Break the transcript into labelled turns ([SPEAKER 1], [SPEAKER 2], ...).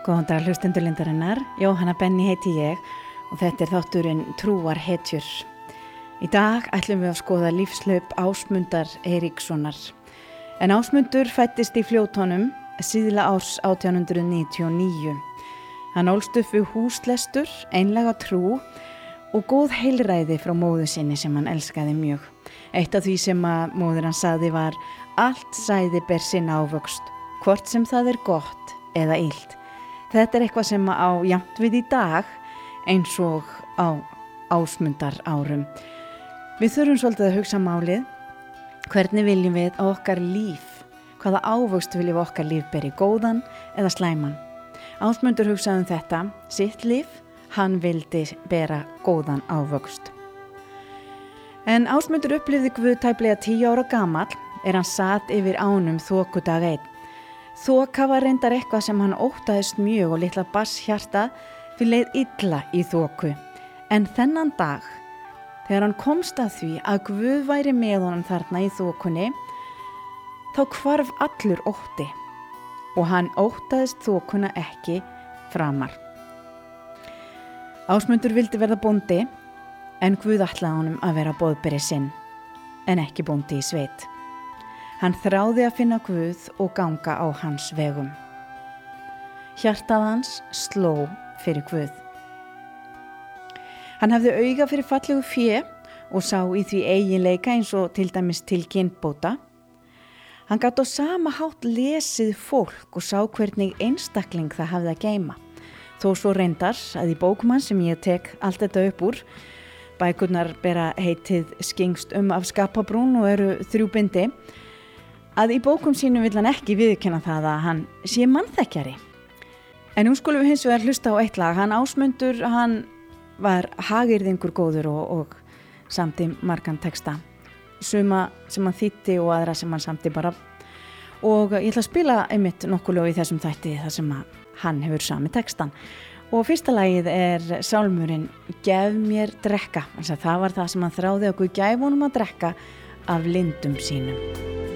[SPEAKER 1] Góðan dag hlustendur Lindarinnar, Jóhanna Benny heiti ég og þetta þátturinn Trúar hetjur. Í dag ætlum við að skoða lífslaup Ásmundar Eiríkssonar. En Ásmundur fæddist í Fljótonum síðla árs 1899. Hann ólst upp við húslestur, einlæga trú og góð heilræði frá móður sinni sem hann elskaði mjög. Eitt af því sem að móður hann sagði var: allt sæði ber sinn ávöxt, hvort sem það er gott eða illt. Þetta er eitthvað sem á jafnt við í dag eins og á Ásmundar árum. Við þurfum svolítið að hugsa málið. Hvernig viljum við á okkar líf? Hvaða ávöxt viljum við okkar líf beri, góðan eða slæman? Ásmundur hugsaði þetta, sitt líf, hann vildi bera góðan ávöxt. En Ásmundur upplifði Guð tæplega 10 ára gamall hann sat yfir ánum þokudag einn. Þoka var reyndar eitthvað sem hann óttaðist mjög og litla basshjarta leið illa í þoku. En þennan dag, þegar hann komst að því að Guð væri með honum þarna í þokunni, þá hvarf allur ótti og hann óttaðist þokuna ekki framar. Ásmundur vildi verða bóndi, en Guð ætlaði honum að vera boðberi sinn, en ekki bóndi í sveit. Hann þráði að finna Guð og ganga á hans vegum. Hjartað hans sló fyrir Guð. Hann hafði auga fyrir fallegu fé og sá í því eiginleika eins og til dæmis til kynbóta. Hann gat á sama hátt lesið fólk og sá hvernig einstakling það hafði að geyma. Þó svo reyndar að í bókum hans sem ég tek allt þetta upp úr, bækurnar bera heitið Skyggnst af Skapabrún og eru 3 bindi, að í bókum sínum vill hann ekki viðurkenna það að hann sé mannþekkjari. En nú skulum við hins vegar hlusta á eitt lag. Hann Ásmundur, hann var hagyrðingur góður og samti margan texta. Suma sem hann þýddi og aðra sem hann samti bara. Og ég ætla að spila einmitt nokkuð lög í þessum þætti þar sem að hann hefur sami textan. Og fyrsta lagið er sálmurinn Gef mér drekka. Það var það sem hann þráði að Guð gæfi honum að drekka af lindum sínum.